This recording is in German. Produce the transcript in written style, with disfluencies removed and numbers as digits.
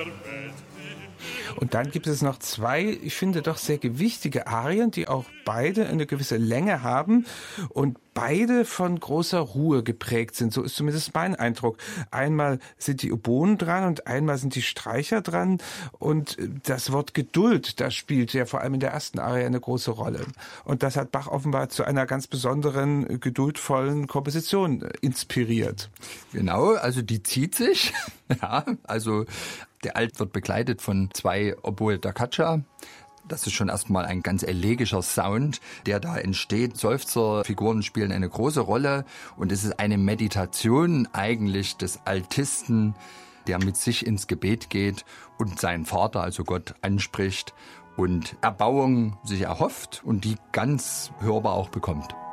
Und dann gibt es noch zwei, ich finde doch sehr gewichtige Arien, die auch beide eine gewisse Länge haben und beide von großer Ruhe geprägt sind. So ist zumindest mein Eindruck. Einmal sind die Oboen dran und einmal sind die Streicher dran. Und das Wort Geduld, das spielt ja vor allem in der ersten Arie eine große Rolle. Und das hat Bach offenbar zu einer ganz besonderen, geduldvollen Komposition inspiriert. Genau, also die zieht sich. Ja, also der Alt wird begleitet von 2 Oboe da caccia. Das ist schon erstmal ein ganz elegischer Sound, der da entsteht. Seufzerfiguren spielen eine große Rolle und es ist eine Meditation eigentlich des Altisten, der mit sich ins Gebet geht und seinen Vater, also Gott, anspricht und Erbauung sich erhofft und die ganz hörbar auch bekommt.